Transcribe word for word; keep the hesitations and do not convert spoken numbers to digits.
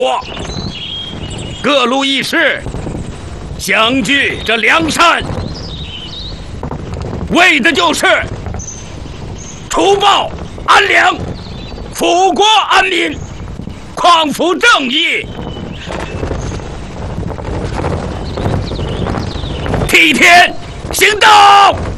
各路义士相聚这梁山，为的就是除暴安良、富国安民、匡扶正义。替天行道。